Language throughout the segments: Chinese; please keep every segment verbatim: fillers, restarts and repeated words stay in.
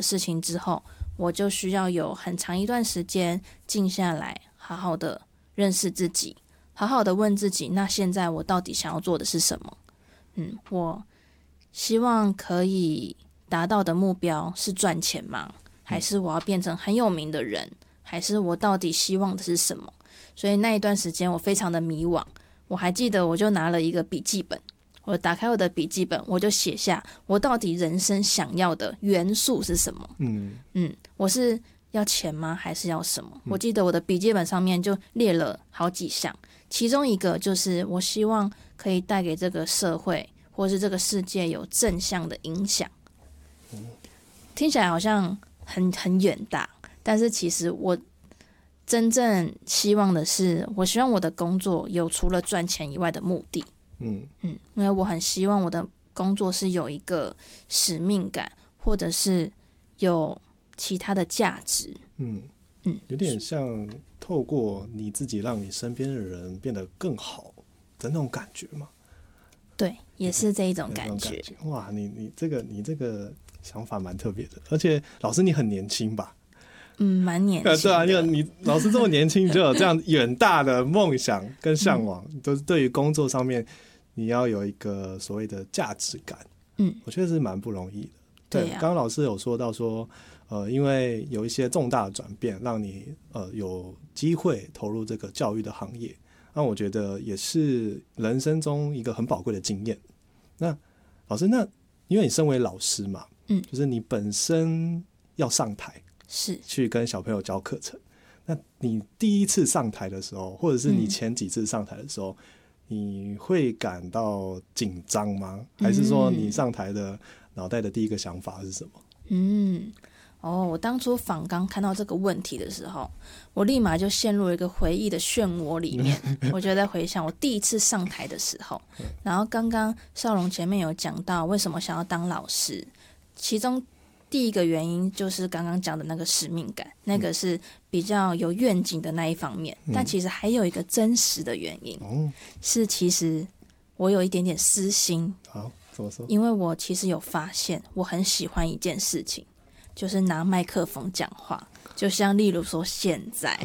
事情之后，我就需要有很长一段时间静下来，好好的认识自己，好好的问自己，那现在我到底想要做的是什么？嗯，我希望可以达到的目标是赚钱吗？还是我要变成很有名的人？还是我到底希望的是什么？所以那一段时间我非常的迷惘。我还记得我就拿了一个笔记本，我打开我的笔记本，我就写下我到底人生想要的元素是什么。 嗯嗯，我是要钱吗？还是要什么？我记得我的笔记本上面就列了好几项，其中一个就是我希望可以带给这个社会或是这个世界有正向的影响。听起来好像很很远大，但是其实我真正希望的是，我希望我的工作有除了赚钱以外的目的。 嗯嗯，因为我很希望我的工作是有一个使命感，或者是有其他的价值。 嗯嗯， 有点像透过你自己让你身边的人变得更好的那种感觉嘛。 对，也是这一种感觉。 感觉哇，你你这个你这个想法蛮特别的，而且老师你很年轻吧？ 嗯，蛮年轻的。 对啊，因为你老师这么年轻就有这样远大的梦想跟向往，嗯、都是对于工作上面你要有一个所谓的价值感。 嗯， 我觉得是蛮不容易的。 对啊， 刚刚老师有说到说，呃，因为有一些重大的转变，让你呃有机会投入这个教育的行业，那我觉得也是人生中一个很宝贵的经验。那老师，那因为你身为老师嘛， 嗯， 就是你本身要上台， 是去跟小朋友教课程。那你第一次上台的时候，或者是你前几次上台的时候，嗯、你会感到紧张吗？还是说你上台的脑袋的第一个想法是什么？ 嗯，哦，我当初访刚看到这个问题的时候，我立马就陷入了一个回忆的漩涡里面。我就在回想我第一次上台的时候，然后刚刚少龙前面有讲到为什么想要当老师，其中第一个原因就是刚刚讲的那个使命感，那个是比较有愿景的那一方面。嗯、但其实还有一个真实的原因，嗯、是其实我有一点点私心。 好，怎么说？ 因为我其实有发现，我很喜欢一件事情，就是拿麦克风讲话。就像例如说现在，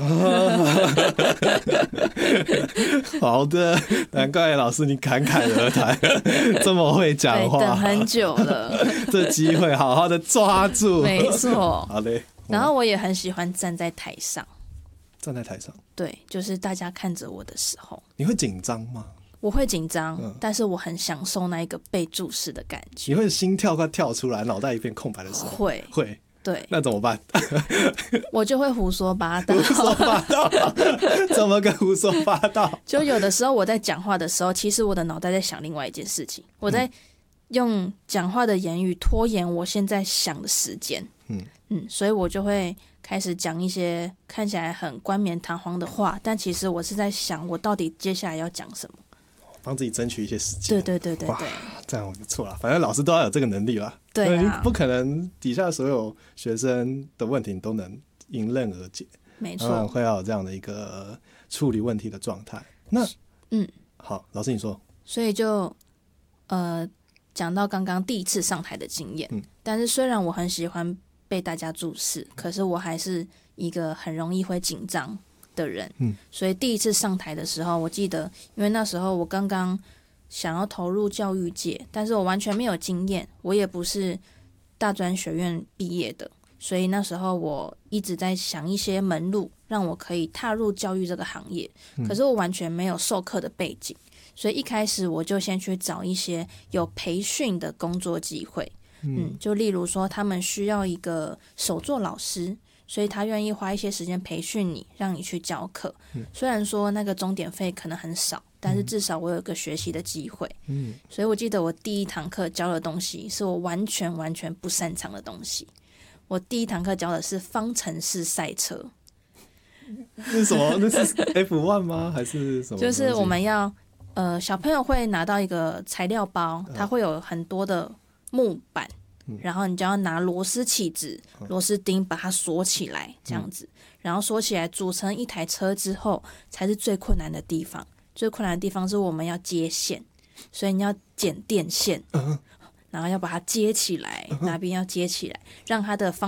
好的，难怪老师你侃侃而谈，这么会讲话， 等很久了， 这机会好好的抓住， 没错。 好嘞。 然后我也很喜欢站在台上， 站在台上， 对，就是大家看着我的时候， 你会紧张吗？ 我会紧张、嗯，但是我很享受那一个被注视的感觉。 你会心跳快跳出来，脑袋一片空白的时候， 会会。 对， 那怎么办？ 我就会胡说八道。 胡说八道？怎么个胡说八道？ 就有的时候我在讲话的时候，其实我的脑袋在想另外一件事情，我在用讲话的言语拖延我现在想的时间。嗯嗯，所以我就会开始讲一些看起来很冠冕堂皇的话，但其实我是在想我到底接下来要讲什么。 帮自己争取一些时间， 对对对对对， 这样不错啦。反正老师都要有这个能力啦， 对啊， 不可能底下所有学生的问题都能迎刃而解， 没错， 当然会要有这样的一个处理问题的状态。那嗯， 好，老师你说， 所以就呃讲到刚刚第一次上台的经验、嗯，但是虽然我很喜欢被大家注视，可是我还是一个很容易会紧张的人，嗯，所以第一次上台的时候，我记得，因为那时候我刚刚想要投入教育界，但是我完全没有经验，我也不是大专学院毕业的，所以那时候我一直在想一些门路，让我可以踏入教育这个行业，可是我完全没有授课的背景，所以一开始我就先去找一些有培训的工作机会，嗯，就例如说他们需要一个手作老师。所以他愿意花一些时间培训你，让你去教课、嗯。虽然说那个钟点费可能很少，但是至少我有一个学习的机会。嗯，所以我记得我第一堂课教的东西是我完全完全不擅长的东西。我第一堂课教的是方程式赛车。 那是什么？那是 F 一 吗？还是什么？ 就是我们要呃，小朋友会拿到一个材料包，它会有很多的木板。然后你就要拿螺丝起子、螺丝钉把它锁起来，这样子，然后锁起来组成一台车之后，才是最困难的地方。最困难的地方是我们要接线，所以你要剪电线，然后要把它接起来，哪边要接起来，让它的方